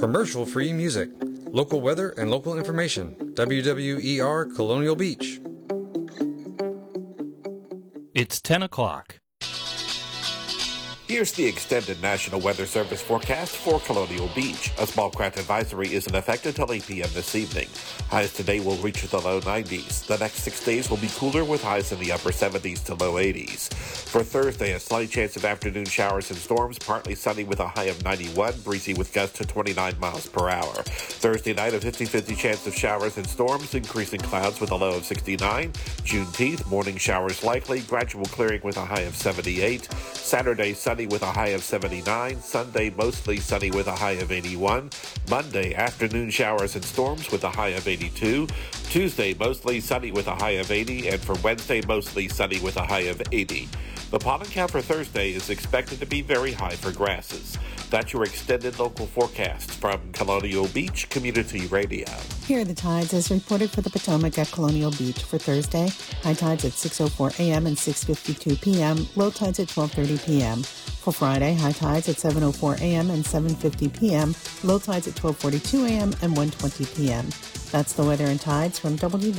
commercial-free music, local weather and local information. WWER Colonial Beach. It's 10 o'clock. Here's the extended National Weather Service forecast for Colonial Beach. A small craft advisory is in effect until 8 p.m. this evening. Highs today will reach the low 90s. The next 6 days will be cooler with highs in the upper 70s to low 80s. For Thursday, a slight chance of afternoon showers and storms, partly sunny with a high of 91, breezy with gusts to 29 miles per hour. Thursday night, a 50-50 chance of showers and storms, increasing clouds with a low of 69. Juneteenth, morning showers likely, gradual clearing with a high of 78. Saturday, sunny with a high of 79. Sunday, mostly sunny with a high of 81. Monday, afternoon showers and storms with a high of 82. Tuesday, mostly sunny with a high of 80. And for Wednesday, mostly sunny with a high of 80. The pollen count for Thursday is expected to be very high for grasses. That's your extended local forecast from Colonial Beach Community Radio. Here are the tides as reported for the Potomac at Colonial Beach for Thursday. High tides at 6:04 a.m. and 6:52 p.m. Low tides at 12:30 p.m. For Friday, high tides at 7:04 a.m. and 7:50 p.m. Low tides at 12:42 a.m. and 1:20 p.m. That's the weather and tides from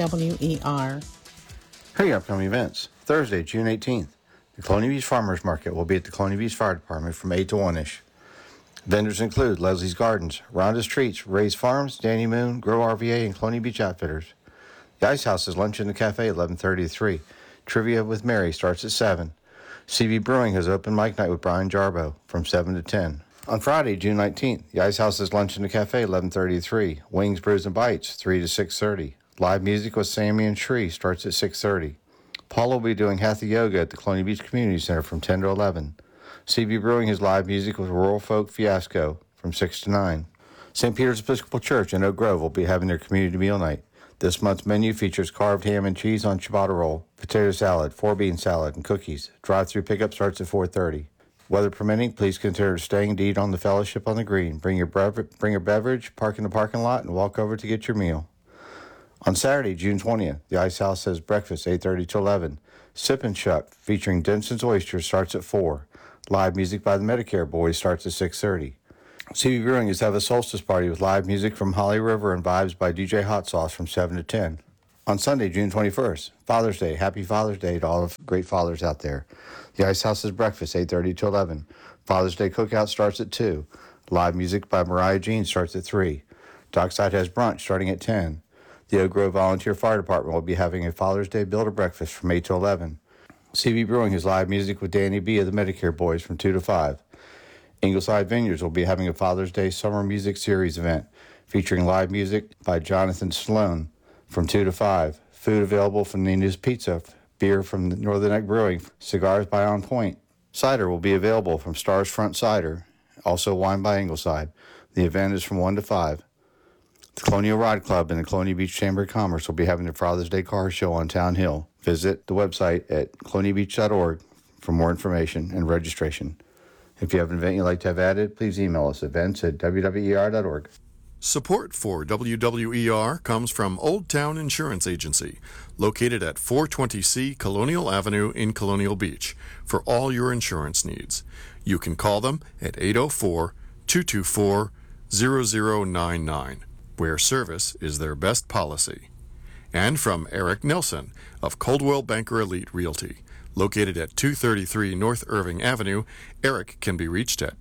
WWER. Here are your upcoming events. Thursday, June 18th. The Colonial Beach Farmers Market will be at the Colonial Beach Fire Department from 8 to 1-ish. Vendors include Leslie's Gardens, Rhonda's Treats, Ray's Farms, Danny Moon, Grow RVA, and Colonial Beach Outfitters. The Ice House is lunch in the cafe 11:30 to 3. Trivia with Mary starts at 7. CB Brewing has open mic night with Brian Jarbo from 7 to 10. On Friday, June 19th, the Ice House is lunch in the cafe 11:30 to 3. Wings, Brews, and Bites 3 to 6:30. Live music with Sammy and Shree starts at 6:30. Paul will be doing Hatha Yoga at the Colonial Beach Community Center from 10 to 11. CB Brewing has live music with Rural Folk Fiasco from 6 to 9. St. Peter's Episcopal Church in Oak Grove will be having their community meal night. This month's menu features carved ham and cheese on ciabatta roll, potato salad, 4-bean salad, and cookies. Drive-through pickup starts at 4:30. Weather permitting, please consider staying to eat on the Fellowship on the Green. Bring your beverage, park in the parking lot, and walk over to get your meal. On Saturday, June 20th, the Ice House has breakfast 8:30 to 11. Sip and Shut featuring Denson's Oysters starts at 4. Live music by the Medicare Boys starts at 6:30. CB Brewing is to have a solstice party with live music from Holly River and vibes by DJ Hot Sauce from 7 to 10. On Sunday, June 21st, Father's Day. Happy Father's Day to all the great fathers out there. The Ice House has breakfast 8:30 to 11. Father's Day cookout starts at 2. Live music by Mariah Jean starts at 3. Dockside has brunch starting at 10. The Oak Grove Volunteer Fire Department will be having a Father's Day Builder Breakfast from 8 to 11. CB Brewing has live music with Danny B of the Medicare Boys from 2 to 5. Ingleside Vineyards will be having a Father's Day Summer Music Series event featuring live music by Jonathan Sloan from 2 to 5. Food available from Nina's Pizza, beer from Northern Neck Brewing, cigars by On Point. Cider will be available from Stars Front Cider, also wine by Ingleside. The event is from 1 to 5. The Colonial Ride Club and the Colonial Beach Chamber of Commerce will be having their Father's Day car show on Town Hill. Visit the website at colonialbeach.org for more information and registration. If you have an event you'd like to have added, please email us events@wwer.org. Support for WWER comes from Old Town Insurance Agency, located at 420C Colonial Avenue in Colonial Beach, for all your insurance needs. You can call them at 804-224-0099, where service is their best policy. And from Eric Nelson of Coldwell Banker Elite Realty, located at 233 North Irving Avenue. Eric can be reached at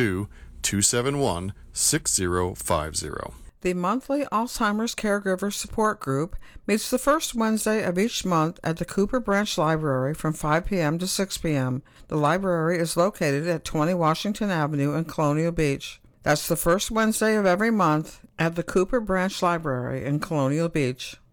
202-271-6050. The monthly Alzheimer's Caregiver Support Group meets the first Wednesday of each month at the Cooper Branch Library from 5 p.m. to 6 p.m. The library is located at 20 Washington Avenue in Colonial Beach. That's the first Wednesday of every month at the Cooper Branch Library in Colonial Beach.